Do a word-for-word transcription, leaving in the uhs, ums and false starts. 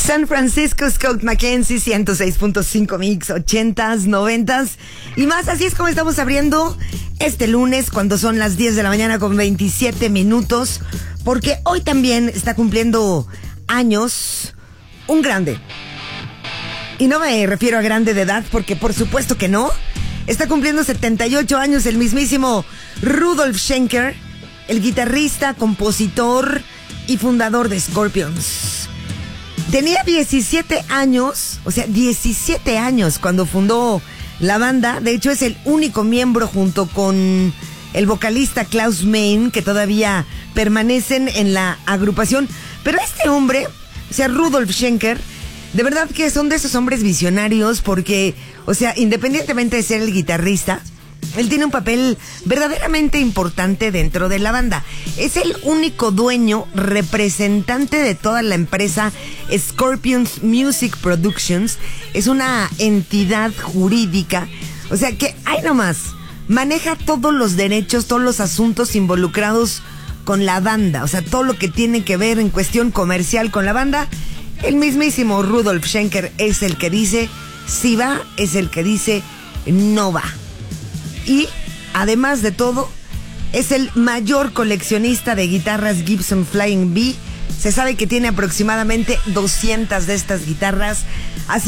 San Francisco, Scott McKenzie, ciento seis punto cinco mix, ochentas, noventas y más. Así es como estamos abriendo este lunes cuando son las diez de la mañana con veintisiete minutos, porque hoy también está cumpliendo años un grande. Y no me refiero a grande de edad, porque por supuesto que no. Está cumpliendo setenta y ocho años el mismísimo Rudolf Schenker, el guitarrista, compositor y fundador de Scorpions. Tenía diecisiete años, o sea, diecisiete años cuando fundó la banda. De hecho, es el único miembro junto con el vocalista Klaus Meine que todavía permanecen en la agrupación. Pero este hombre, o sea, Rudolf Schenker, de verdad que son de esos hombres visionarios porque, o sea, independientemente de ser el guitarrista, él tiene un papel verdaderamente importante dentro de la banda. Es el único dueño, representante de toda la empresa Scorpions Music Productions. Es una entidad jurídica, o sea que, ay nomás, maneja todos los derechos, todos los asuntos involucrados con la banda. O sea, todo lo que tiene que ver en cuestión comercial con la banda. El mismísimo Rudolf Schenker es el que dice si va, es el que dice no va. Y, además de todo, es el mayor coleccionista de guitarras Gibson Flying V. Se sabe que tiene aproximadamente doscientas de estas guitarras. Así